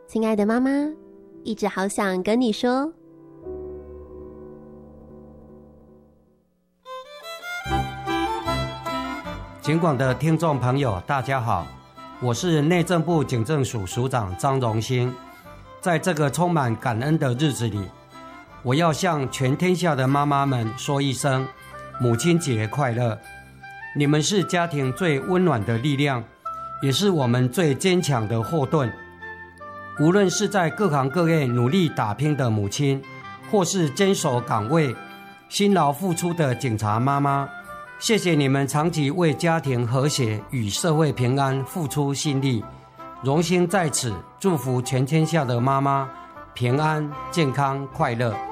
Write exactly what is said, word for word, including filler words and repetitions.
亲爱的妈妈，一直好想跟你说。 警广的听众朋友大家好，我是内政部警政署署长张荣兴。在这个充满感恩的日子里，我要向全天下的妈妈们说一声母亲节快乐。你们是家庭最温暖的力量，也是我们最坚强的后盾。无论是在各行各业努力打拼的母亲，或是坚守岗位辛劳付出的警察妈妈，谢谢你们长期为家庭和谐与社会平安付出心力。荣幸在此祝福全天下的妈妈平安、健康、快乐。